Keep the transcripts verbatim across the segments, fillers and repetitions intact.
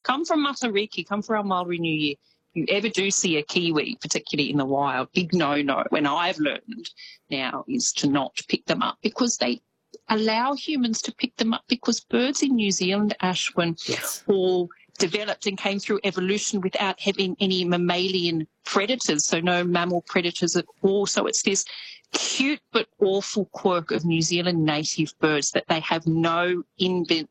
come from Matariki, come from Aomori New Year, if you ever do see a kiwi, particularly in the wild, big no-no, when I've learned now, is to not pick them up because they allow humans to pick them up because birds in New Zealand, Ashwin, yes. all developed and came through evolution without having any mammalian predators, so no mammal predators at all. So it's this cute but awful quirk of New Zealand native birds that they have no inbuilt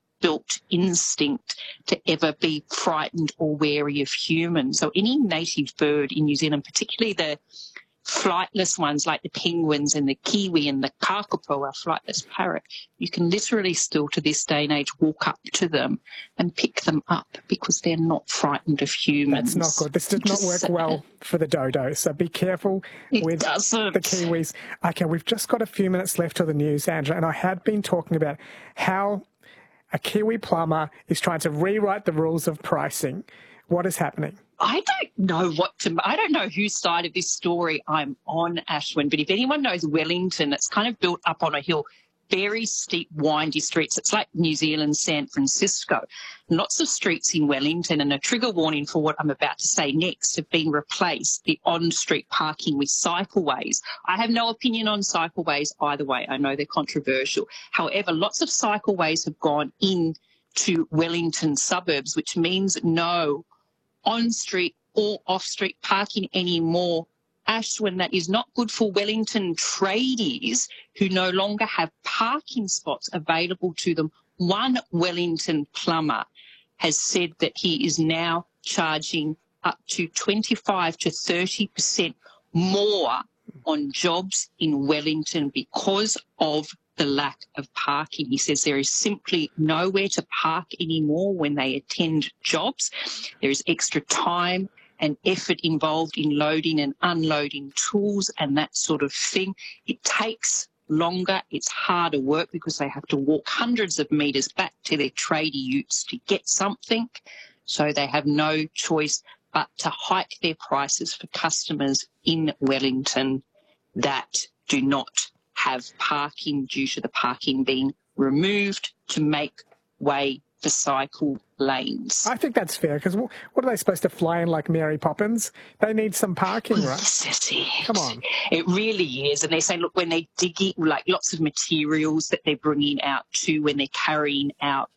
instinct to ever be frightened or wary of humans. So any native bird in New Zealand, particularly the flightless ones like the penguins and the kiwi and the kakapo, our flightless parrot, you can literally still to this day and age walk up to them and pick them up because they're not frightened of humans. That's not good. This did not work well for the dodo, so be careful it with doesn't. the kiwis. Okay, we've just got a few minutes left of the news, Angela, and I had been talking about how a kiwi plumber is trying to rewrite the rules of pricing. What is happening? I don't know what to, I don't know whose side of this story I'm on, Ashwin, but if anyone knows Wellington, it's kind of built up on a hill, very steep, windy streets. It's like New Zealand, San Francisco. Lots of streets in Wellington, and a trigger warning for what I'm about to say next, have been replaced, the on-street parking, with cycleways. I have no opinion on cycleways either way. I know they're controversial. However, lots of cycleways have gone in to Wellington suburbs, which means no on-street or off-street parking anymore. Ashwin, that is not good for Wellington tradies who no longer have parking spots available to them. One Wellington plumber has said that he is now charging up to twenty-five to thirty percent more on jobs in Wellington because of the lack of parking. He says there is simply nowhere to park anymore when they attend jobs. There is extra time and effort involved in loading and unloading tools and that sort of thing. It takes longer. It's harder work because they have to walk hundreds of metres back to their tradie utes to get something. So they have no choice but to hike their prices for customers in Wellington that do not have parking due to the parking being removed to make way for cycle lanes. I think that's fair because what are they supposed to fly in like Mary Poppins? They need some parking, well, right? This is it. Come on. It really is. And they say, look, when they're digging, like lots of materials that they're bringing out too, when they're carrying out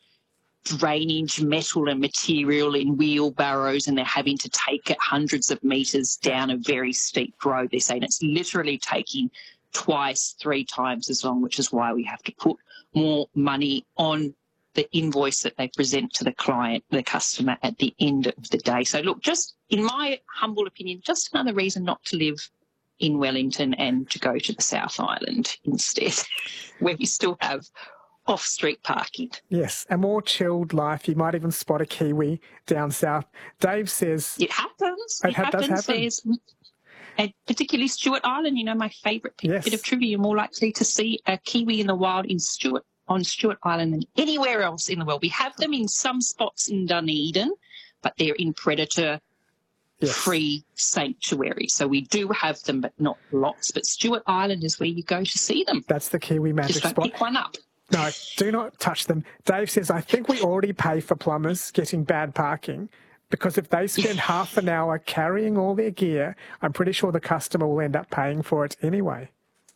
drainage metal and material in wheelbarrows and they're having to take it hundreds of metres down a very steep road, they're saying it's literally taking twice, three times as long, which is why we have to put more money on the invoice that they present to the client, the customer, at the end of the day. So, look, just in my humble opinion, just another reason not to live in Wellington and to go to the South Island instead, where we still have off-street parking. Yes, a more chilled life. You might even spot a kiwi down south. Dave says... It happens. It, it ha- happens. does happen. There's, and particularly Stewart Island, you know, my favourite yes. bit of trivia, you're more likely to see a kiwi in the wild in Stewart, on Stewart Island than anywhere else in the world. We have them in some spots in Dunedin, but they're in predator-free yes. sanctuary. So we do have them, but not lots. But Stewart Island is where you go to see them. That's the kiwi magic Just don't spot. pick one up. No, do not touch them. Dave says, I think we already pay for plumbers getting bad parking because if they spend half an hour carrying all their gear, I'm pretty sure the customer will end up paying for it anyway.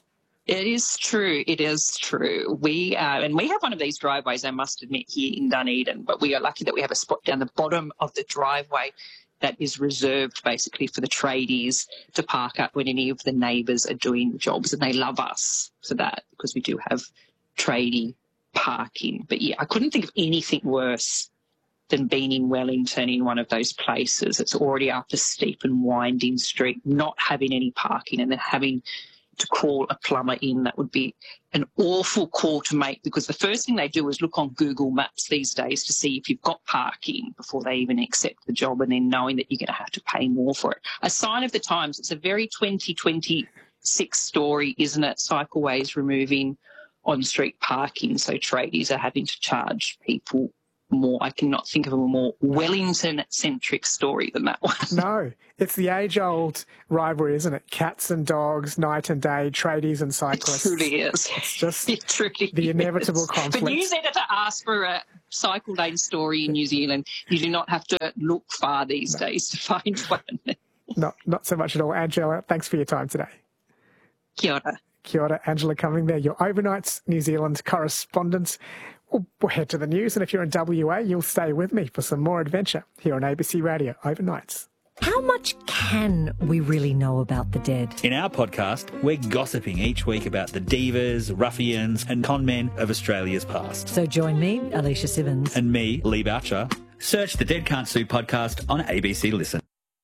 It is true. It is true. We uh, and we have one of these driveways, I must admit, here in Dunedin, but we are lucky that we have a spot down the bottom of the driveway that is reserved basically for the tradies to park up when any of the neighbours are doing jobs, and they love us for that because we do have tradie parking. But yeah, I couldn't think of anything worse than being in Wellington in one of those places. It's already up a steep and winding street, not having any parking and then having to call a plumber in. That would be an awful call to make because the first thing they do is look on Google Maps these days to see if you've got parking before they even accept the job, and then knowing that you're going to have to pay more for it. A sign of the times. It's a very twenty twenty-six story, isn't it? Cycleways removing on-street parking, so tradies are having to charge people more, I cannot think of a more Wellington-centric story than that one. No, it's the age-old rivalry, isn't it? Cats and dogs, night and day, tradies and cyclists. It truly is. It's just it truly the inevitable is. conflict. The news editor asks for a cycle lane story in New Zealand. You do not have to look far these no. days to find one. Not, not so much at all. Angela, thanks for your time today. Kia ora. Kia ora, Angela Cumming there, your Overnights New Zealand correspondent. We'll, we'll head to the news, and if you're in W A, you'll stay with me for some more adventure here on A B C Radio Overnights. How much can we really know about the dead? In our podcast, we're gossiping each week about the divas, ruffians and con men of Australia's past. So join me, Alicia Simmons. And me, Lee Boucher. Search the Dead Can't Sue podcast on A B C Listen.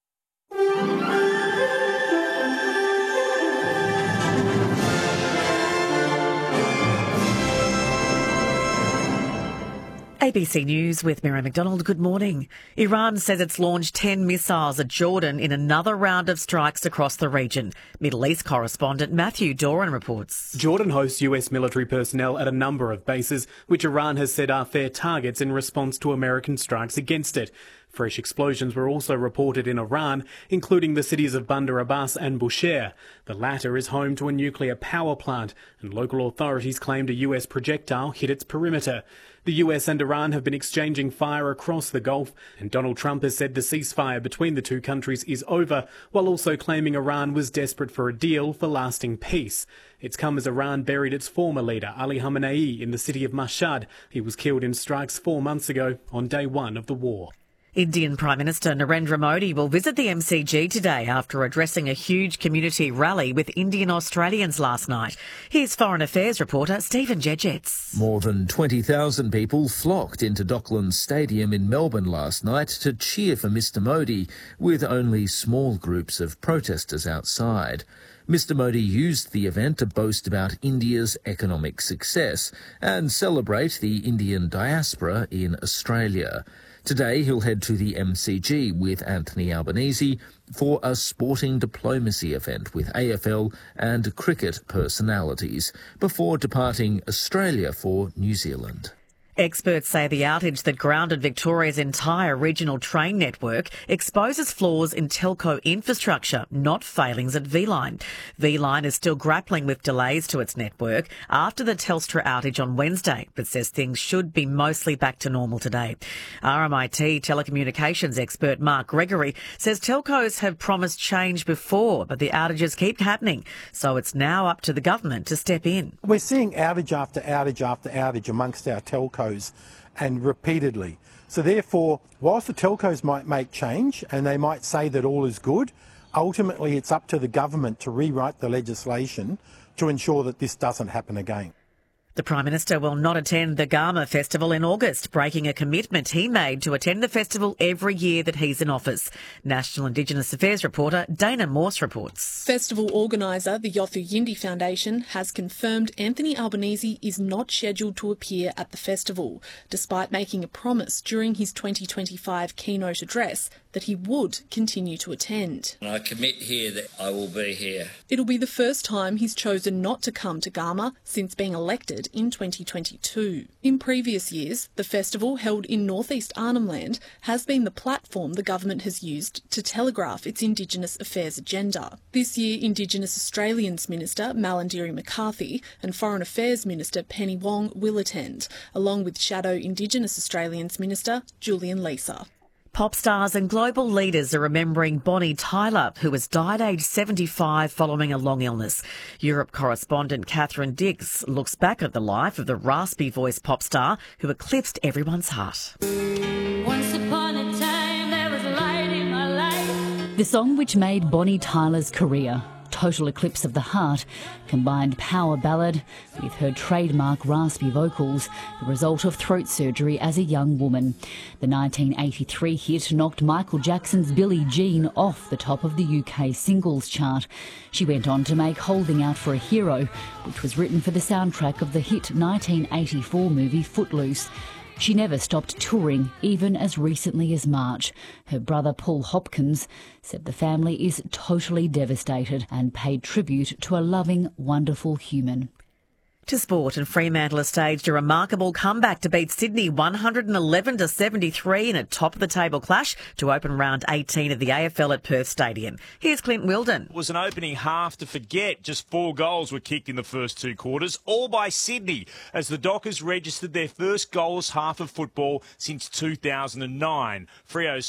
A B C News with Mary McDonald. Good morning. Iran says it's launched ten missiles at Jordan in another round of strikes across the region. Middle East correspondent Matthew Doran reports. Jordan hosts U S military personnel at a number of bases, which Iran has said are fair targets in response to American strikes against it. Fresh explosions were also reported in Iran, including the cities of Bandar Abbas and Bushehr. The latter is home to a nuclear power plant, and local authorities claimed a U S projectile hit its perimeter. The U S and Iran have been exchanging fire across the Gulf, and Donald Trump has said the ceasefire between the two countries is over, while also claiming Iran was desperate for a deal for lasting peace. It's come as Iran buried its former leader, Ali Khamenei, in the city of Mashhad. He was killed in strikes four months ago, on day one of the war. Indian Prime Minister Narendra Modi will visit the M C G today after addressing a huge community rally with Indian Australians last night. Here's Foreign Affairs reporter Stephen Jedgetts. More than twenty thousand people flocked into Docklands Stadium in Melbourne last night to cheer for Mister Modi, with only small groups of protesters outside. Mister Modi used the event to boast about India's economic success and celebrate the Indian diaspora in Australia. Today he'll head to the M C G with Anthony Albanese for a sporting diplomacy event with A F L and cricket personalities before departing Australia for New Zealand. Experts say the outage that grounded Victoria's entire regional train network exposes flaws in telco infrastructure, not failings at V-Line. V-Line is still grappling with delays to its network after the Telstra outage on Wednesday, but says things should be mostly back to normal today. R M I T telecommunications expert Mark Gregory says telcos have promised change before, but the outages keep happening, so it's now up to the government to step in. We're seeing outage after outage after outage amongst our telcos, and repeatedly. So therefore, whilst the telcos might make change and they might say that all is good, ultimately it's up to the government to rewrite the legislation to ensure that this doesn't happen again. The Prime Minister will not attend the Garma Festival in August, breaking a commitment he made to attend the festival every year that he's in office. National Indigenous Affairs reporter Dana Morse reports. Festival organiser, the Yothu Yindi Foundation, has confirmed Anthony Albanese is not scheduled to appear at the festival, despite making a promise during his twenty twenty-five keynote address that he would continue to attend. And I commit here that I will be here. It'll be the first time he's chosen not to come to Garma since being elected in twenty twenty-two. In previous years, the festival held in northeast Arnhem Land has been the platform the government has used to telegraph its Indigenous affairs agenda. This year, Indigenous Australians Minister Malarndirri McCarthy and Foreign Affairs Minister Penny Wong will attend, along with Shadow Indigenous Australians Minister Julian Leeser. Pop stars and global leaders are remembering Bonnie Tyler, who has died aged seventy-five following a long illness. Europe correspondent Catherine Dix looks back at the life of the raspy-voiced pop star who eclipsed everyone's heart. Once upon a time, there was a light in my life. The song which made Bonnie Tyler's career, Total Eclipse of the Heart, combined power ballad with her trademark raspy vocals, the result of throat surgery as a young woman. The nineteen eighty-three hit knocked Michael Jackson's Billie Jean off the top of the U K singles chart. She went on to make Holding Out for a Hero, which was written for the soundtrack of the hit nineteen eighty-four movie Footloose. She never stopped touring, even as recently as March. Her brother Paul Hopkins said the family is totally devastated and paid tribute to a loving, wonderful human. To sport, and Fremantle has staged a remarkable comeback to beat Sydney one hundred eleven to seventy-three in a top-of-the-table clash to open round eighteen of the A F L at Perth Stadium. Here's Clint Wilden. It was an opening half to forget. Just four goals were kicked in the first two quarters, all by Sydney, as the Dockers registered their first goalless half of football since two thousand nine. Freo's